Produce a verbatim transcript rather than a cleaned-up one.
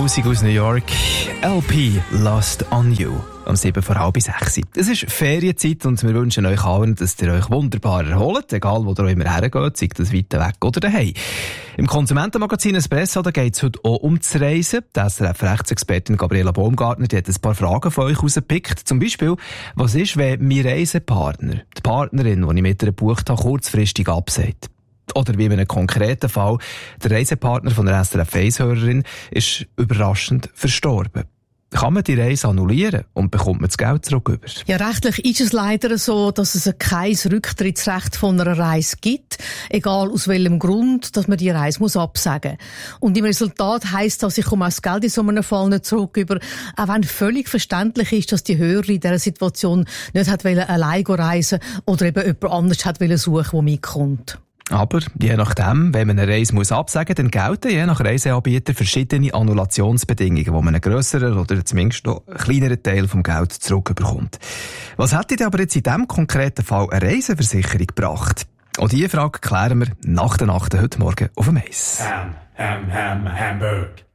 Musik aus New York. L P Lost on You. Um sieben vor halb sechs. Es ist Ferienzeit und wir wünschen euch allen, dass ihr euch wunderbar erholt, egal wo ihr auch immer hergeht, sei das weit weg oder daheim. Im Konsumentenmagazin Espresso geht es heute auch um das Reisen. Die S R F-Rechtsexpertin Gabriela Baumgartner die hat ein paar Fragen von euch rausgepickt. Zum Beispiel, was ist, wenn mein Reisepartner, die Partnerin, die ich mit ihr gebucht habe, kurzfristig absagt? Oder wie in einem konkreten Fall, der Reisepartner von der S R F eins-Hörerin ist überraschend verstorben. Kann man die Reise annullieren und bekommt man das Geld zurück über? Ja, rechtlich ist es leider so, dass es kein Rücktrittsrecht von einer Reise gibt, egal aus welchem Grund, dass man die Reise muss absagen muss. Und im Resultat heisst das, ich komme auch das Geld in so einem Fall nicht zurück über, auch wenn völlig verständlich ist, dass die Hörerin in dieser Situation nicht hat wollen, allein reisen oder eben jemand anders hat wollen suchen, der mitkommt. Aber je nachdem, wenn man eine Reise muss absagen muss, dann gelten je nach Reiseanbieter verschiedene Annulationsbedingungen, wo man einen grösseren oder zumindest noch einen kleineren Teil vom Geld zurückbekommt. Was hätte dir aber jetzt in diesem konkreten Fall eine Reiseversicherung gebracht? Auch diese Frage klären wir nach der Nacht heute Morgen auf dem Eis. Ham, Ham, Ham, Hamburg.